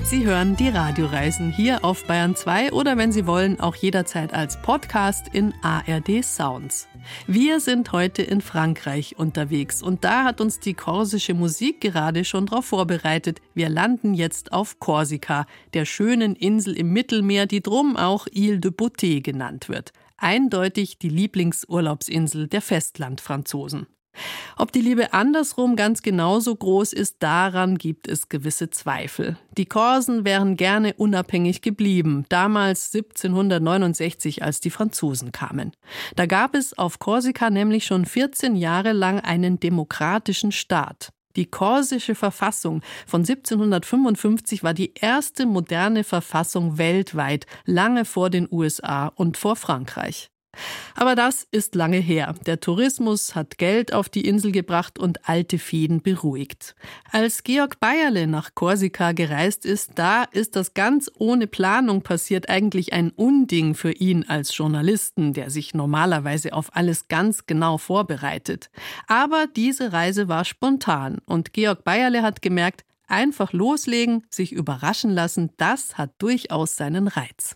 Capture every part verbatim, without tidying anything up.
Sie hören die Radioreisen hier auf Bayern zwei oder wenn Sie wollen, auch jederzeit als Podcast in A R D Sounds. Wir sind heute in Frankreich unterwegs und da hat uns die korsische Musik gerade schon darauf vorbereitet. Wir landen jetzt auf Korsika, der schönen Insel im Mittelmeer, die drum auch Île de Beauté genannt wird. Eindeutig die Lieblingsurlaubsinsel der Festlandfranzosen. Ob die Liebe andersrum ganz genauso groß ist, daran gibt es gewisse Zweifel. Die Korsen wären gerne unabhängig geblieben, damals siebzehnhundertneunundsechzig, als die Franzosen kamen. Da gab es auf Korsika nämlich schon vierzehn Jahre lang einen demokratischen Staat. Die korsische Verfassung von siebzehnhundertfünfundfünfzig war die erste moderne Verfassung weltweit, lange vor den U S A und vor Frankreich. Aber das ist lange her. Der Tourismus hat Geld auf die Insel gebracht und alte Fehden beruhigt. Als Georg Bayerle nach Korsika gereist ist, da ist das ganz ohne Planung passiert, eigentlich ein Unding für ihn als Journalisten, der sich normalerweise auf alles ganz genau vorbereitet. Aber diese Reise war spontan und Georg Bayerle hat gemerkt, einfach loslegen, sich überraschen lassen, das hat durchaus seinen Reiz.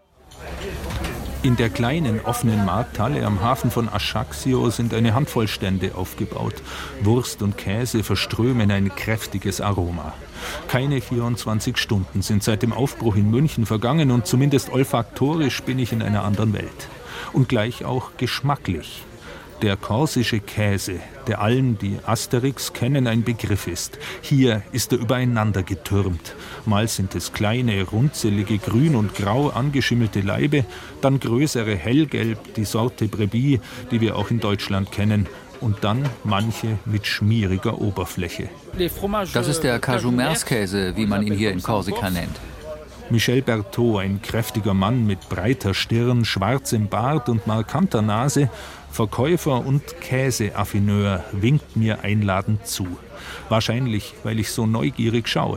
In der kleinen, offenen Markthalle am Hafen von Ajaccio sind eine Handvoll Stände aufgebaut. Wurst und Käse verströmen ein kräftiges Aroma. Keine vierundzwanzig Stunden sind seit dem Aufbruch in München vergangen und zumindest olfaktorisch bin ich in einer anderen Welt. Und gleich auch geschmacklich. Der korsische Käse, der allen, die Asterix kennen, ein Begriff ist. Hier ist er übereinander getürmt. Mal sind es kleine, runzelige, grün und grau angeschimmelte Laibe, dann größere, hellgelb, die Sorte Brebis, die wir auch in Deutschland kennen. Und dann manche mit schmieriger Oberfläche. Das ist der Cajou-Mers-Käse, wie man ihn hier in Korsika nennt. Michel Berthaud, ein kräftiger Mann mit breiter Stirn, schwarzem Bart und markanter Nase, Verkäufer und Käseaffineur, winkt mir einladend zu. Wahrscheinlich, weil ich so neugierig schaue.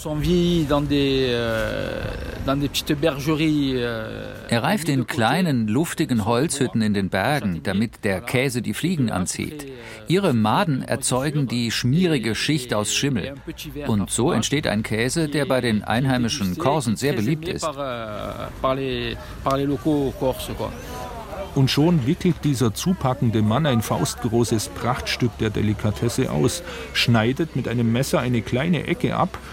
Er reift in kleinen, luftigen Holzhütten in den Bergen, damit der Käse die Fliegen anzieht. Ihre Maden erzeugen die schmierige Schicht aus Schimmel. Und so entsteht ein Käse, der bei den einheimischen Korsen sehr beliebt ist. Und schon wickelt dieser zupackende Mann ein faustgroßes Prachtstück der Delikatesse aus, schneidet mit einem Messer eine kleine Ecke ab